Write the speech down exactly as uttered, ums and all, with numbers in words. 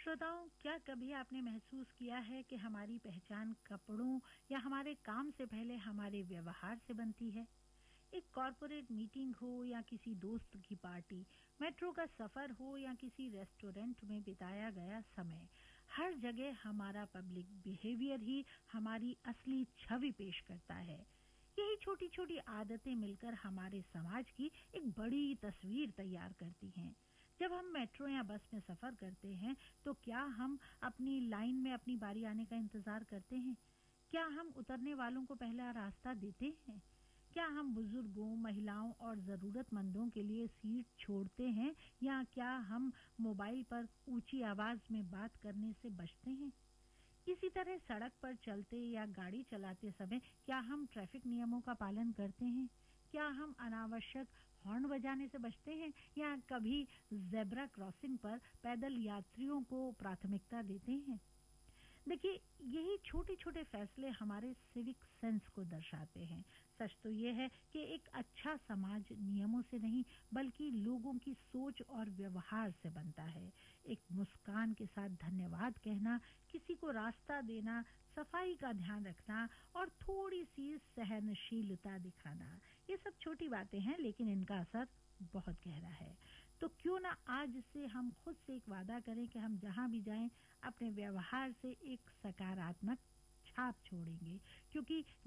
श्रोताओं, क्या कभी आपने महसूस किया है कि हमारी पहचान कपड़ों या हमारे काम से पहले हमारे व्यवहार से बनती है? एक कॉरपोरेट मीटिंग हो या किसी दोस्त की पार्टी, मेट्रो का सफर हो या किसी रेस्टोरेंट में बिताया गया समय, हर जगह हमारा पब्लिक बिहेवियर ही हमारी असली छवि पेश करता है। यही छोटी छोटी आदतें मिलकर हमारे समाज की एक बड़ी तस्वीर तैयार करती हैं। जब हम मेट्रो या बस में सफर करते हैं तो क्या हम अपनी लाइन में अपनी बारी आने का इंतजार करते हैं? क्या हम उतरने वालों को पहला रास्ता देते हैं? क्या हम बुजुर्गों, महिलाओं और जरूरतमंदों के लिए सीट छोड़ते हैं या क्या हम मोबाइल पर ऊंची आवाज में बात करने से बचते हैं? इसी तरह सड़क पर चलते या गाड़ी चलाते समय क्या हम ट्रैफिक नियमों का पालन करते हैं? क्या हम अनावश्यक हॉर्न बजाने से बचते हैं या कभी जेब्रा क्रॉसिंग पर पैदल यात्रियों को प्राथमिकता देते हैं? देखिए, यही छोटे छोटे फैसले हमारे सिविक सेंस को दर्शाते हैं। सच तो यह है कि एक अच्छा समाज नियमों से नहीं बल्कि लोगों की सोच और व्यवहार से बनता है। एक मुस्कान के साथ धन्यवाद कहना, किसी को रास्ता देना, सफाई का ध्यान रखना और थोड़ी सी सहनशीलता दिखाना, ये सब छोटी बातें हैं लेकिन इनका असर बहुत गहरा है। तो क्यों ना आज से हम खुद से एक वादा करें कि हम जहां भी जाएं अपने व्यवहार से एक सकारात्मक छाप छोड़ेंगे, क्योंकि